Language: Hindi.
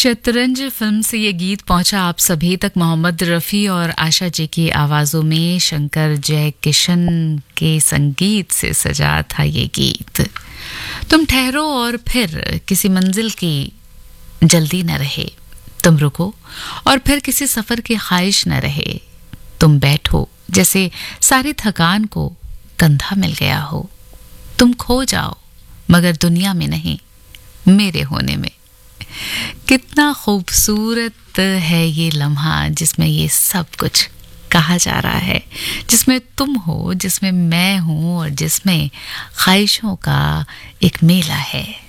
शतरंज फिल्म से ये गीत पहुंचा आप सभी तक मोहम्मद रफ़ी और आशा जी की आवाज़ों में। शंकर जयकिशन के संगीत से सजा था ये गीत। तुम ठहरो और फिर किसी मंजिल की जल्दी न रहे, तुम रुको और फिर किसी सफ़र की ख्वाहिश न रहे, तुम बैठो जैसे सारी थकान को कंधा मिल गया हो, तुम खो जाओ मगर दुनिया में नहीं, मेरे होने में। कितना खूबसूरत है ये लम्हा जिसमें ये सब कुछ कहा जा रहा है, जिसमें तुम हो, जिसमें मैं हूं और जिसमें ख्वाहिशों का एक मेला है।